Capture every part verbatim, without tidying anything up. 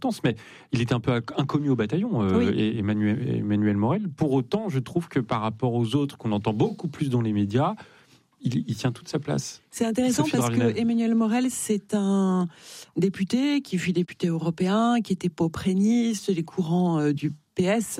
importance, mais il était un peu inconnu au bataillon, euh, oui. et Emmanuel, Emmanuel Morel. Pour autant, je trouve que par rapport aux autres qu'on entend beaucoup plus dans les médias, il, il tient toute sa place. C'est intéressant parce que Emmanuel Morel, c'est un député qui fut député européen, qui était popréniste des courants euh, du P S,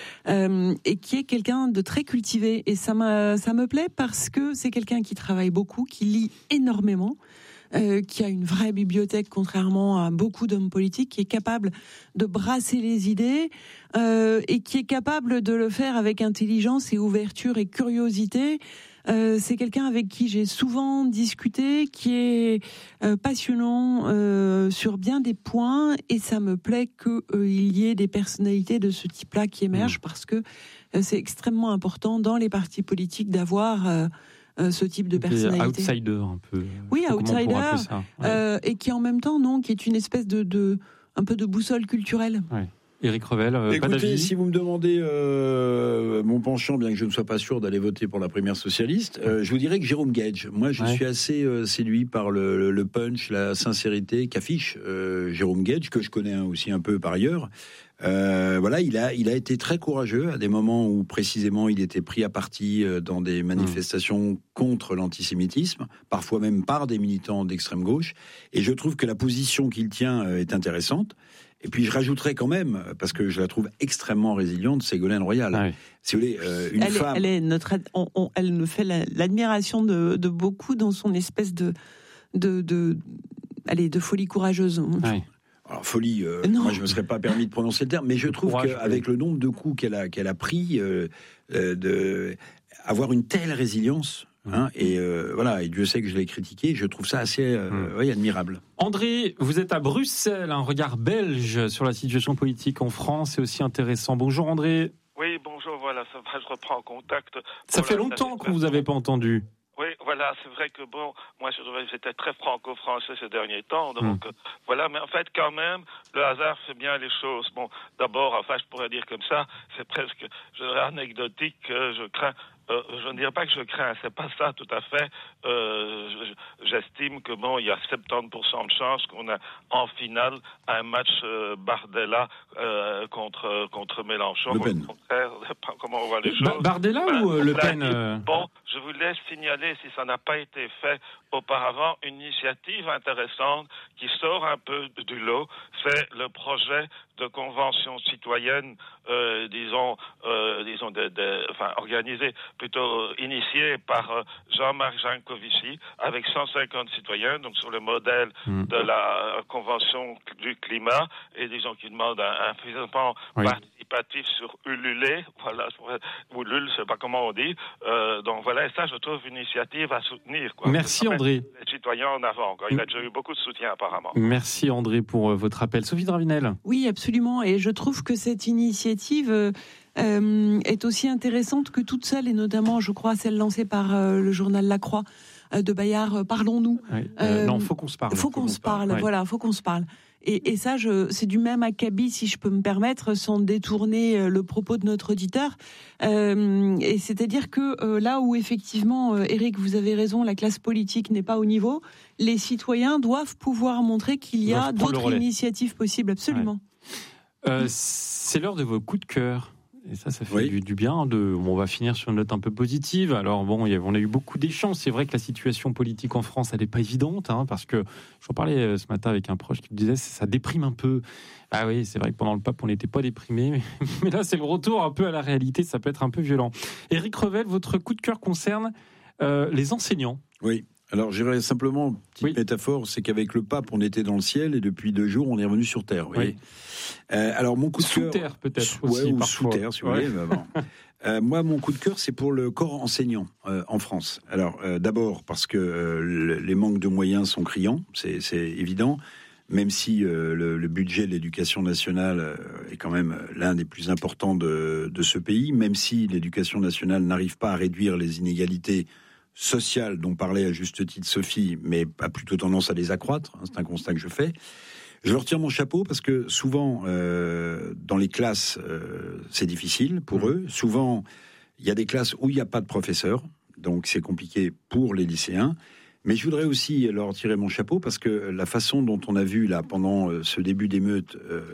euh, et qui est quelqu'un de très cultivé. Et ça, m'a, ça me plaît parce que c'est quelqu'un qui travaille beaucoup, qui lit énormément, euh, qui a une vraie bibliothèque, contrairement à beaucoup d'hommes politiques, qui est capable de brasser les idées, euh, et qui est capable de le faire avec intelligence et ouverture et curiosité. Euh, c'est quelqu'un avec qui j'ai souvent discuté, qui est euh, passionnant euh, sur bien des points, et ça me plaît qu'il euh, y ait des personnalités de ce type-là qui émergent, mmh. parce que euh, c'est extrêmement important dans les partis politiques d'avoir euh, euh, ce type de personnalité. Outsider un peu. Oui, outsider, ouais. euh, et qui en même temps, non, qui est une espèce de, de un peu de boussole culturelle. Ouais. Éric Revel, euh, Écoutez, pas d'avis. Si vous me demandez euh, mon penchant, bien que je ne sois pas sûr d'aller voter pour la primaire socialiste, euh, je vous dirais que Jérôme Gage. Moi, je ouais. suis assez euh, séduit par le, le punch, la sincérité qu'affiche euh, Jérôme Gage, que je connais hein, aussi un peu par ailleurs. Euh, voilà, il a, il a été très courageux à des moments où précisément il était pris à partie dans des manifestations mmh. contre l'antisémitisme, parfois même par des militants d'extrême gauche. Et je trouve que la position qu'il tient est intéressante. Et puis je rajouterais quand même, parce que je la trouve extrêmement résiliente, Ségolène Royal. Ouais. Si vous voulez, euh, une elle femme. Est, elle est notre, on, on, elle nous fait la, l'admiration de, de beaucoup dans son espèce de, de, de, allez, de folie courageuse. Ouais. Alors folie, euh, moi je me serais pas permis de prononcer le terme, mais je trouve Courage, qu'avec oui. le nombre de coups qu'elle a, qu'elle a pris, euh, euh, de avoir une telle résilience. Hein, et euh, voilà, et Dieu sait que je l'ai critiqué, je trouve ça assez euh, mmh. oui, admirable. André, vous êtes à Bruxelles, un regard belge sur la situation politique en France est aussi intéressant. Bonjour André. Oui, bonjour, voilà, ça va, je reprends contact. Ça fait longtemps qu'on vous avait pas entendu. Oui, voilà, c'est vrai que bon, moi j'étais très franco-français ces derniers temps, donc mmh. euh, voilà, mais en fait quand même, le hasard fait bien les choses. Bon, d'abord, enfin je pourrais dire comme ça, c'est presque, je dirais, anecdotique, euh, je crains, euh, je ne dirais pas que je crains, c'est pas ça tout à fait, euh, j'estime que bon, il y a soixante-dix pour cent de chances qu'on a en finale un match euh, Bardella euh, contre, contre Mélenchon, Le Pen. Au contraire, comment on voit les choses. Bardella ben, ou euh, Le Pen euh... Bon, je vous laisse signaler, si ça n'a pas été fait auparavant, une initiative intéressante qui sort un peu du lot, c'est le projet de convention citoyenne, euh, disons, euh, disons, de, de, enfin, organisée, plutôt initiée par euh, Jean-Marc Jancovici, avec cent cinquante citoyens, donc sur le modèle mmh. de la convention du climat, et disons qui demande un, un financement oui. participatif sur Ulule, voilà, ou Ulule, je sais pas comment on dit, euh, donc voilà, et ça, je trouve une initiative à soutenir, quoi. Merci André. Les citoyens en avant, quoi. Il a déjà eu beaucoup de soutien apparemment. Merci André pour euh, votre appel. Sophie Dravinel. Oui, absolument, et je trouve que cette initiative euh, euh, est aussi intéressante que toutes celles, et notamment, je crois, celle lancée par euh, le journal La Croix euh, de Bayard, euh, Parlons-nous. Oui. Euh, euh, non, faut qu'on se parle. Faut qu'on, qu'on se parle, parle. Voilà, faut qu'on se parle. Et, et ça, je, c'est du même acabit, si je peux me permettre, sans détourner le propos de notre auditeur. Euh, et c'est-à-dire que euh, là où effectivement, euh, Éric, vous avez raison, la classe politique n'est pas au niveau, les citoyens doivent pouvoir montrer qu'il y a d'autres initiatives possibles, absolument. Ouais. Euh, c'est l'heure de vos coups de cœur. Et ça, ça fait oui. du, du bien. De, on va finir sur une note un peu positive. Alors bon, y a, on a eu beaucoup d'échanges. C'est vrai que la situation politique en France, elle n'est pas évidente, hein, parce que j'en parlais ce matin avec un proche qui me disait, ça déprime un peu. Ah oui, c'est vrai que pendant le pape, on n'était pas déprimé, mais, mais là, c'est le retour un peu à la réalité. Ça peut être un peu violent. Éric Revel, votre coup de cœur concerne euh, les enseignants. Oui. Alors, j'irais simplement, petite oui. métaphore, c'est qu'avec le pape, on était dans le ciel et depuis deux jours, on est revenu sur terre. Vous oui. euh, alors, mon coup de sous cœur. Sous terre, peut-être. Ouais, aussi, ou parfois. sous terre, si vous ouais. voulez. Bah bon. euh, moi, mon coup de cœur, c'est pour le corps enseignant euh, en France. Alors, euh, d'abord, parce que euh, le, les manques de moyens sont criants, c'est, c'est évident. Même si euh, le, le budget de l'éducation nationale euh, est quand même l'un des plus importants de, de ce pays, même si l'éducation nationale n'arrive pas à réduire les inégalités sociales dont parlait à juste titre Sophie, mais a plutôt tendance à les accroître, hein, c'est un constat que je fais. Je leur tire mon chapeau parce que souvent, euh, dans les classes, euh, c'est difficile pour mmh. eux. Souvent, il y a des classes où il n'y a pas de professeurs, donc c'est compliqué pour les lycéens. Mais je voudrais aussi leur tirer mon chapeau parce que la façon dont on a vu là pendant ce début d'émeute euh,